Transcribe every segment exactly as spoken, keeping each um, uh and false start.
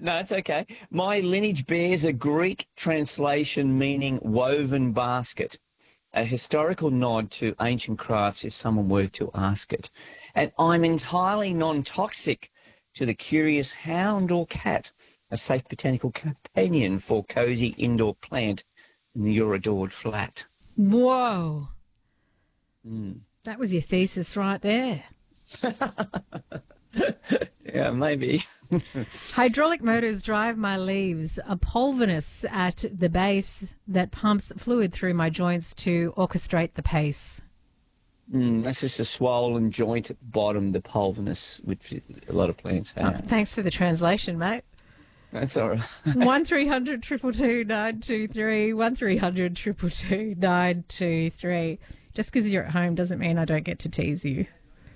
No, it's okay. My lineage bears a Greek translation meaning woven basket, a historical nod to ancient crafts if someone were to ask it. And I'm entirely non-toxic to the curious hound or cat, a safe botanical companion for cosy indoor plant in your adored flat. Whoa. Mm. That was your thesis right there. Yeah, maybe. Hydraulic motors drive my leaves, a pulvinus at the base that pumps fluid through my joints to orchestrate the pace. Mm, that's just a swollen joint at the bottom, the pulvinus, which a lot of plants have. Oh, thanks for the translation, mate. That's all right. one three hundred two two two nine two three, one three hundred two two two nine two three. Just because you're at home doesn't mean I don't get to tease you.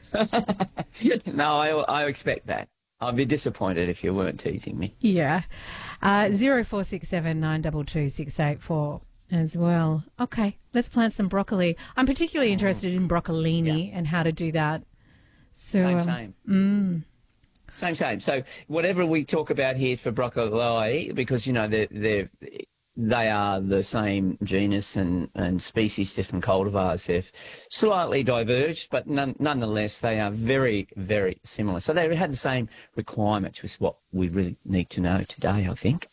No, I, I expect that. I'd be disappointed if you weren't teasing me. Yeah. Uh, zero four six seven nine two two six eight four as well. Okay, let's plant some broccoli. I'm particularly interested in broccolini yeah. and how to do that. So, same, um, same. Mm. Same, same. So whatever we talk about here for broccoli, because, you know, they're, they're, they are the same genus and, and species, different cultivars. They've slightly diverged, but none, nonetheless, they are very, very similar. So they had the same requirements, which is what we really need to know today, I think.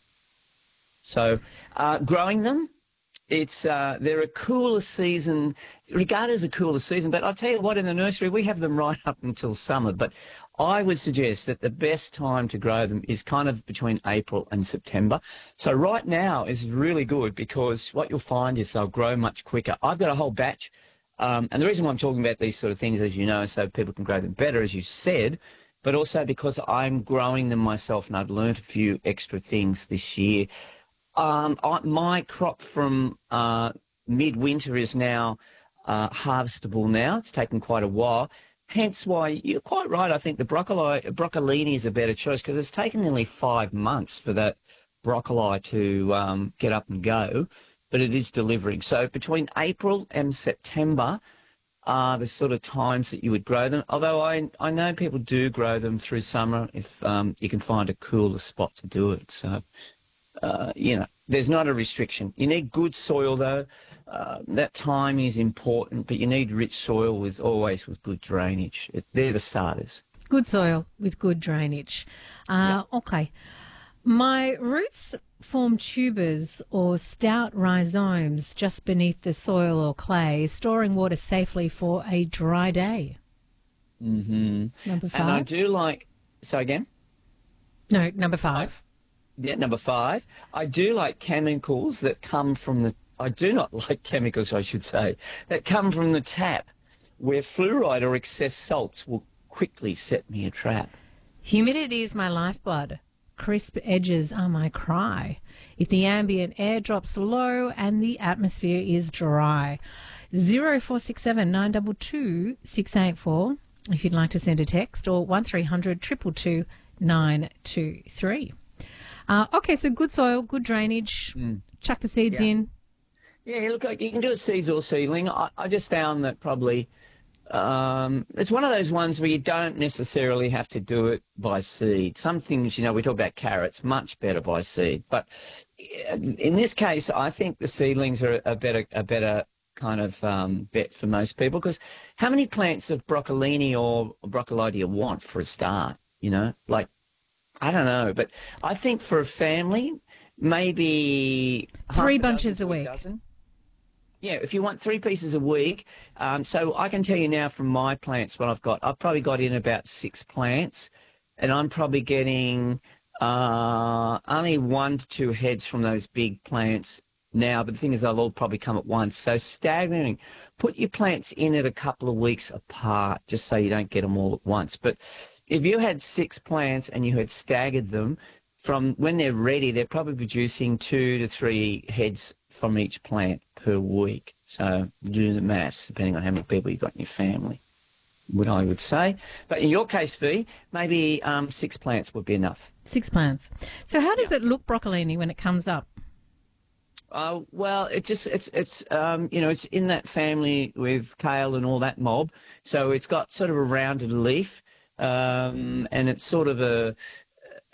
So uh, growing them, it's uh, they're a cooler season, regarded as a cooler season. But I'll tell you what, in the nursery, we have them right up until summer. But I would suggest that the best time to grow them is kind of between April and September. So right now is really good because what you'll find is they'll grow much quicker. I've got a whole batch. Um, and the reason why I'm talking about these sort of things, as you know, so people can grow them better, as you said, but also because I'm growing them myself and I've learned a few extra things this year. Um, I, my crop from uh, midwinter is now uh, harvestable now. It's taken quite a while. Hence why you're quite right. I think the broccoli, broccolini is a better choice because it's taken nearly five months for that broccoli to um, get up and go, but it is delivering. So between April and September are the sort of times that you would grow them. Although I I know people do grow them through summer if um, you can find a cooler spot to do it. So. Uh, you know, there's not a restriction. You need good soil, though. Uh, that time is important, but you need rich soil with always with good drainage. It, they're the starters. Good soil with good drainage. Uh, yeah. Okay. My roots form tubers or stout rhizomes just beneath the soil or clay, storing water safely for a dry day. Mm-hmm. Number five. And I do like... So again? No, number five. I, Yeah, number five. I do like chemicals that come from the... I do not like chemicals, I should say, that come from the tap, where fluoride or excess salts will quickly set me a trap. Humidity is my lifeblood. Crisp edges are my cry. If the ambient air drops low and the atmosphere is dry. zero four six seven nine two two six eight four if you'd like to send a text, or one three hundred two two two nine two three. Uh, okay, so good soil, good drainage, mm. chuck the seeds yeah. in. Yeah, look, you can do it seeds or seedling. I, I just found that probably um, it's one of those ones where you don't necessarily have to do it by seed. Some things, you know, we talk about carrots, much better by seed. But in this case, I think the seedlings are a better, a better kind of um, bet for most people, because how many plants of broccolini or broccoli do you want for a start, you know, like, I don't know, but I think for a family, maybe three bunches a week. Dozen. Yeah, if you want three pieces a week. Um, so I can tell you now from my plants what I've got. I've probably got in about six plants, and I'm probably getting uh, only one to two heads from those big plants now. But the thing is, they'll all probably come at once. So staggering. Put your plants in at a couple of weeks apart, just so you don't get them all at once. But if you had six plants and you had staggered them, from when they're ready, they're probably producing two to three heads from each plant per week. So do the maths, depending on how many people you've got in your family, what I would say. But in your case, Fee, maybe um, six plants would be enough. Six plants. So how does yeah. it look, broccolini, when it comes up? Uh, well, it just it's it's um, you know, it's in that family with kale and all that mob. So it's got sort of a rounded leaf. Um, and it's sort of a,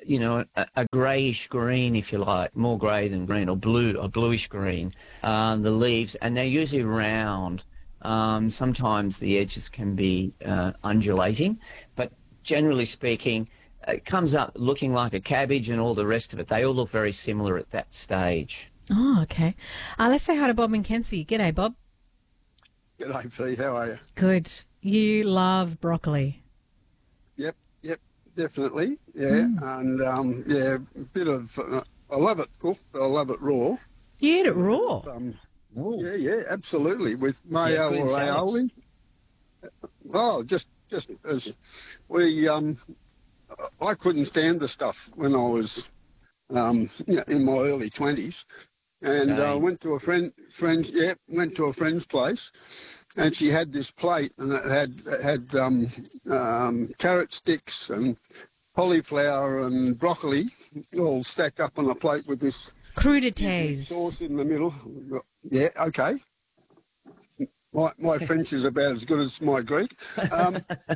you know, a, a greyish green, if you like, more grey than green, or blue, a bluish green, um, the leaves, and they're usually round. Um, sometimes the edges can be uh, undulating, but generally speaking, it comes up looking like a cabbage and all the rest of it. They all look very similar at that stage. Oh, okay. Uh, let's say hi to Bob and Kenzie. G'day, Bob. G'day, Fee. How are you? Good. You love broccoli. Yep, yep, definitely. Yeah, Mm. and um, yeah, a bit of. Uh, I love it cooked, but I love it raw. You eat it raw. Um, Ooh. yeah, yeah, absolutely. With mayo good or salads. aioli. Oh, just just as we um, I couldn't stand the stuff when I was um, you know, in my early twenties, and I uh, Same. went to a friend friend's yeah went to a friend's place, and she had this plate, and it had it had um, um, carrot sticks and cauliflower and broccoli all stacked up on a plate with this Crudités. sauce in the middle. Yeah, okay. My my French is about as good as my Greek. Um,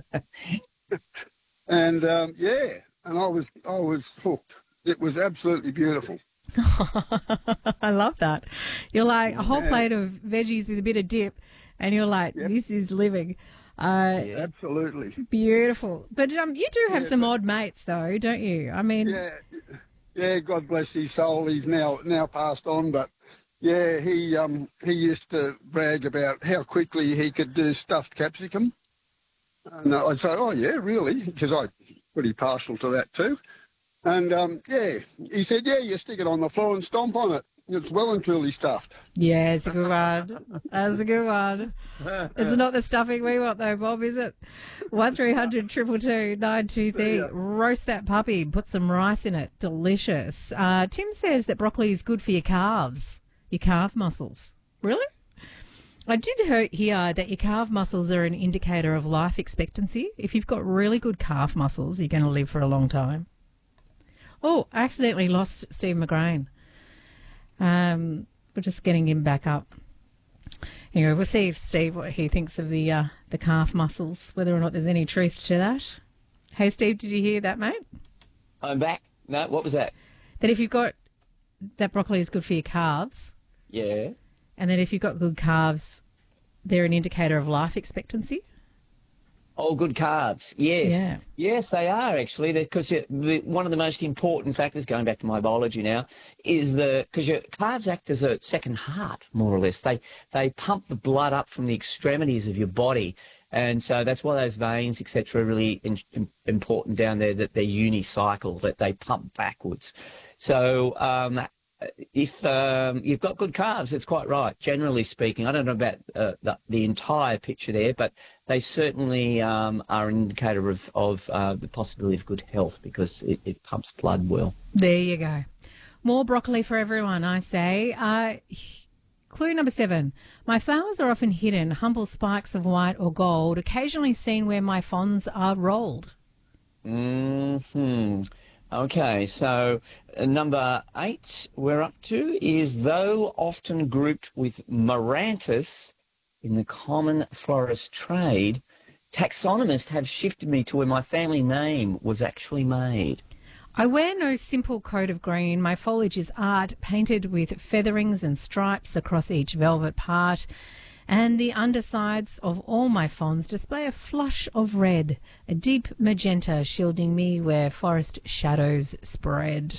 and um, yeah, and I was I was hooked. It was absolutely beautiful. I love that. You're like a whole Yeah. plate of veggies with a bit of dip, and you're like, Yep. this is living. Uh, Yeah. Absolutely. Beautiful. But um, you do have Yeah, some but- odd mates, though, don't you? I mean, Yeah, yeah. God bless his soul. He's now now passed on, but yeah, he um he used to brag about how quickly he could do stuffed capsicum, and I'd say, oh yeah, really? Because I'm pretty partial to that too. And um yeah, he said, yeah, you stick it on the floor and stomp on it. It's well and truly stuffed. yeah, it's a good one. That's a good one. It's not the stuffing we want, though, Bob, is it? One three hundred two two two nine two three. Yeah. Roast that puppy. Put some rice in it. Delicious. Uh, Tim says that broccoli is good for your calves, your calf muscles. Really? I did hear hear that your calf muscles are an indicator of life expectancy. If you've got really good calf muscles, you're going to live for a long time. Oh, I accidentally lost Steve McGrain. Um, we're just getting him back up. Anyway, we'll see if Steve what he thinks of the uh, the calf muscles, whether or not there's any truth to that. Hey, Steve, did you hear that, mate? I'm back. No, what was that? That if you've got that broccoli is good for your calves, Yeah. and that if you've got good calves, they're an indicator of life expectancy. Oh, good carbs. Yes. Yeah. Yes, they are actually, because the, one of the most important factors, going back to my biology now, is the because your carbs act as a second heart, more or less. They they pump the blood up from the extremities of your body, and so that's why those veins, et cetera, are really in, in, important down there. That they're unicycle, that they pump backwards. So um, if um, you've got good carbs, it's quite right. Generally speaking, I don't know about uh, the, the entire picture there, but they certainly um, are an indicator of, of uh, the possibility of good health because it, it pumps blood well. There you go. More broccoli for everyone, I say. Uh, clue number seven. My flowers are often hidden, humble spikes of white or gold, occasionally seen where my fronds are rolled. Hmm. Okay, so uh, number eight we're up to is though often grouped with Marantis in the common florist trade, taxonomists have shifted me to where my family name was actually made. I wear no simple coat of green. My foliage is art, painted with featherings and stripes across each velvet part, and the undersides of all my fronds display a flush of red, a deep magenta shielding me where forest shadows spread.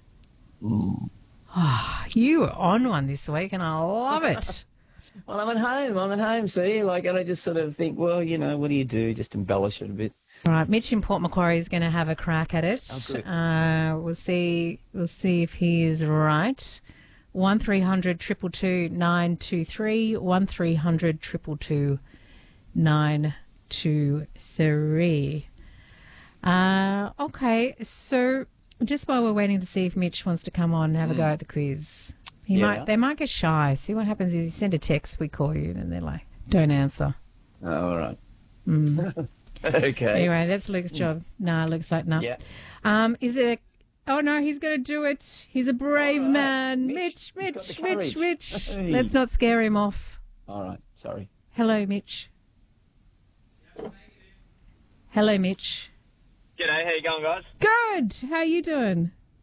Ah, you were on one this week, and I love it. Well, I'm at home. I'm at home, see? Like, and I just sort of think, well, you know, what do you do? Just embellish it a bit. All right, Mitch in Port Macquarie is going to have a crack at it. Oh, good. Uh, we'll see. We'll see if he is right. One three hundred triple two nine two three. One three hundred triple two nine two three. Uh, okay, so just while we're waiting to see if Mitch wants to come on and have a go at the quiz, he Yeah. might. They might get shy. See what happens is you send a text, we call you, and they're like, "Don't answer." Oh, all right. Mm. Okay. Anyway, that's Luke's job. Nah, Luke's like, nah. Yeah. Um, is it a... Oh, no, he's going to do it. He's a brave All right. man. Mitch, Mitch, he's got Mitch, the Mitch, courage. Mitch. Hey. Let's not scare him off. All right. Sorry. Hello, Mitch. Hello, Mitch. G'day, how you going, guys? Good. How you doing?